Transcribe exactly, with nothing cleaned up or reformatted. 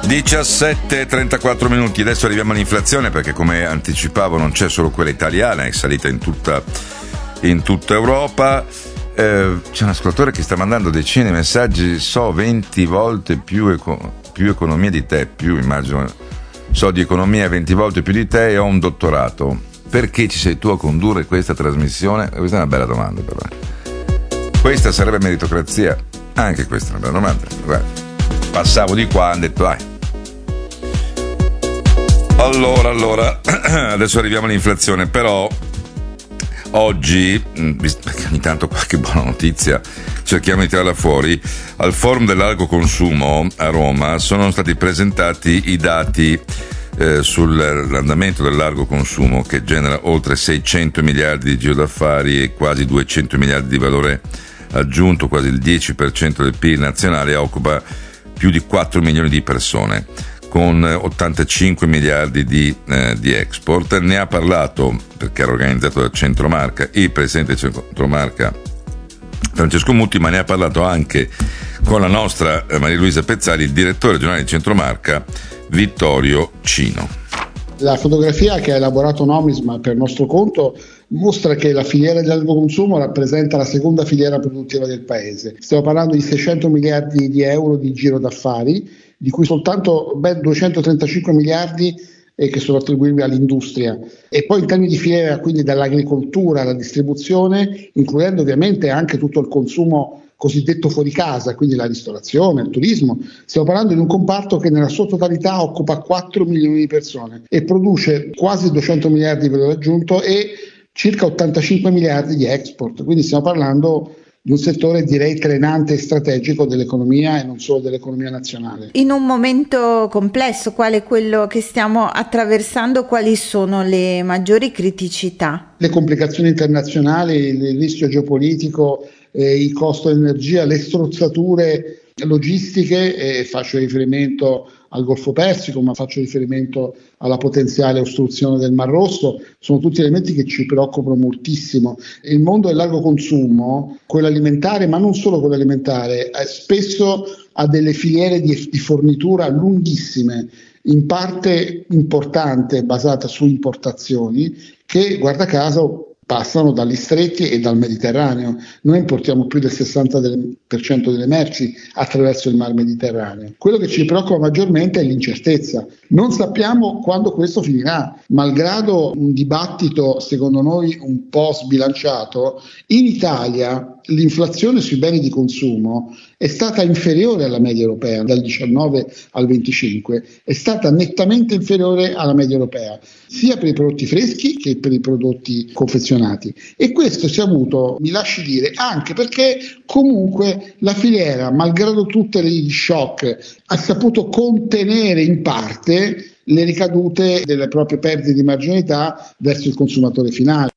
diciassette e trentaquattro minuti, adesso arriviamo all'inflazione, perché come anticipavo non c'è solo quella italiana, è salita in tutta, in tutta Europa. Eh, c'è un ascoltatore che sta mandando decine di messaggi, so venti volte più, eco- più economia di te, più immagino, so di economia venti volte più di te e ho un dottorato. Perché ci sei tu a condurre questa trasmissione? Questa è una bella domanda, però. Questa sarebbe meritocrazia? Anche questa è una bella domanda. Guarda, passavo di qua e hanno detto dai. Allora, allora, adesso arriviamo all'inflazione, però oggi, perché ogni tanto qualche buona notizia cerchiamo di tirarla fuori, al forum del largo consumo a Roma sono stati presentati i dati eh, sull'andamento del largo consumo, che genera oltre seicento miliardi di giro d'affari e quasi duecento miliardi di valore aggiunto, quasi il dieci per cento del P I L nazionale, e occupa più di quattro milioni di persone, con ottantacinque miliardi di, eh, di export. Ne ha parlato, perché era organizzato da Centromarca, il presidente di Centromarca Francesco Mutti, ma ne ha parlato anche con la nostra eh, Maria Luisa Pezzali, il direttore generale di Centromarca Vittorio Cino. La fotografia che ha elaborato Nomisma per nostro conto mostra che la filiera del largo consumo rappresenta la seconda filiera produttiva del paese. Stiamo parlando di seicento miliardi di euro di giro d'affari, di cui soltanto ben duecentotrentacinque miliardi eh, che sono attribuibili all'industria. E poi in termini di filiera, quindi dall'agricoltura alla distribuzione, includendo ovviamente anche tutto il consumo cosiddetto fuori casa, quindi la ristorazione, il turismo. Stiamo parlando di un comparto che nella sua totalità occupa quattro milioni di persone e produce quasi duecento miliardi di valore aggiunto e circa ottantacinque miliardi di export. Quindi stiamo parlando di un settore, direi, trainante e strategico dell'economia e non solo dell'economia nazionale. In un momento complesso quale quello che stiamo attraversando, quali sono le maggiori criticità? Le complicazioni internazionali, il rischio geopolitico, eh, i costi dell'energia, le strozzature logistiche, eh, faccio riferimento al Golfo Persico, ma faccio riferimento alla potenziale ostruzione del Mar Rosso, sono tutti elementi che ci preoccupano moltissimo. Il mondo del largo consumo, quello alimentare, ma non solo quello alimentare, eh, spesso ha delle filiere di, di fornitura lunghissime, in parte importante, basata su importazioni, che guarda caso passano dagli stretti e dal Mediterraneo. Noi importiamo più del sessanta per cento delle merci attraverso il mar Mediterraneo. Quello che ci preoccupa maggiormente è l'incertezza. Non sappiamo quando questo finirà. Malgrado un dibattito, secondo noi, un po' sbilanciato, in Italia l'inflazione sui beni di consumo è stata inferiore alla media europea, dal diciannove al venticinque, è stata nettamente inferiore alla media europea, sia per i prodotti freschi che per i prodotti confezionati. E questo si è avuto, mi lasci dire, anche perché comunque la filiera, malgrado tutti gli shock, ha saputo contenere in parte le ricadute delle proprie perdite di marginalità verso il consumatore finale.